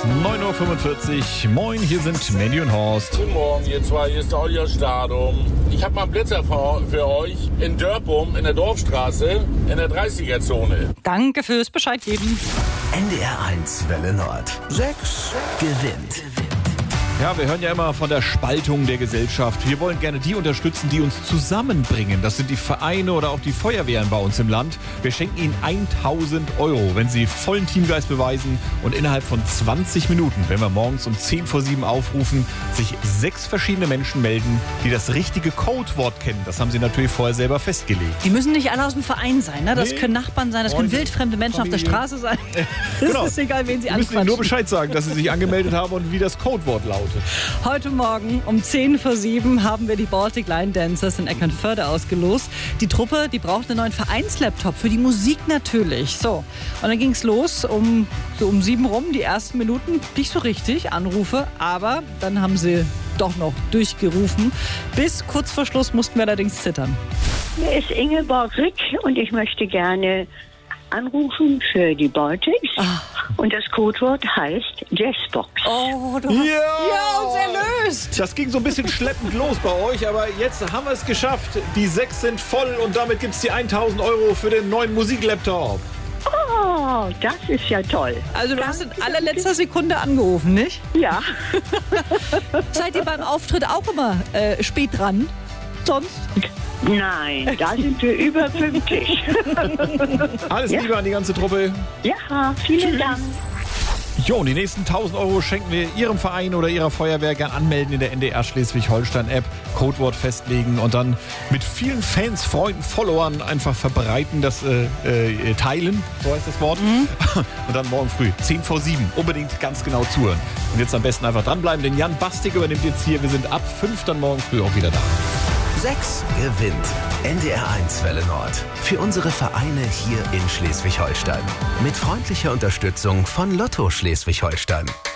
9:45 Uhr. Moin, hier sind Mandy und Horst. Guten Morgen, ihr zwei. Hier ist der Olli aus Stadum. Ich habe mal einen Blitzer für euch in Dörpum, in der Dorfstraße, in der 30er-Zone. Danke fürs Bescheid geben. NDR 1 Welle Nord. 6 gewinnt. Ja, wir hören ja immer von der Spaltung der Gesellschaft. Wir wollen gerne die unterstützen, die uns zusammenbringen. Das sind die Vereine oder auch die Feuerwehren bei uns im Land. Wir schenken ihnen 1.000 €, wenn sie vollen Teamgeist beweisen und innerhalb von 20 Minuten, wenn wir morgens um 6:10 aufrufen, sich 6 verschiedene Menschen melden, die das richtige Codewort kennen. Das haben sie natürlich vorher selber festgelegt. Die müssen nicht alle aus dem Verein sein, ne? Das Nee. können Nachbarn sein, das können Freunde, wildfremde Menschen auf der Familie. Straße sein. Das Genau. ist egal, wen sie Sie müssen ihnen nur anquatschen. Bescheid sagen, dass sie sich angemeldet haben und wie das Codewort lautet. Heute Morgen um 6:10 haben wir die Baltic Line Dancers in Eckernförde ausgelost. Die Truppe, die braucht einen neuen Vereinslaptop für die Musik natürlich. So, und dann ging es los um 7 rum, die ersten Minuten, nicht so richtig, Anrufe, aber dann haben sie doch noch durchgerufen. Bis kurz vor Schluss mussten wir allerdings zittern. Hier ist Ingeborg Rick und ich möchte gerne anrufen für die Baltics. Und das Codewort heißt Jazzbox. Oh, du hast uns erlöst. Das ging so ein bisschen schleppend los bei euch, aber jetzt haben wir es geschafft. Die 6 sind voll und damit gibt es die 1.000 € für den neuen Musiklaptop. Oh, das ist ja toll. Also du hast in allerletzter Sekunde angerufen, nicht? Ja, Seid ihr beim Auftritt auch immer spät dran? Sonst? nein, da sind wir über 50. Alles Ja. Liebe an die ganze Truppe. Ja, vielen Dank. Jo, und die nächsten 1.000 € schenken wir Ihrem Verein oder Ihrer Feuerwehr. Gern anmelden in der NDR Schleswig-Holstein-App, Codewort festlegen und dann mit vielen Fans, Freunden, Followern einfach verbreiten, das teilen, so heißt das Wort. Und dann morgen früh, 6:10, unbedingt ganz genau zuhören. Und jetzt am besten einfach dranbleiben, denn Jan Bastig übernimmt jetzt hier. Wir sind ab 5 dann morgen früh auch wieder da. 6 gewinnt. NDR 1 Welle Nord. Für unsere Vereine hier in Schleswig-Holstein. Mit freundlicher Unterstützung von Lotto Schleswig-Holstein.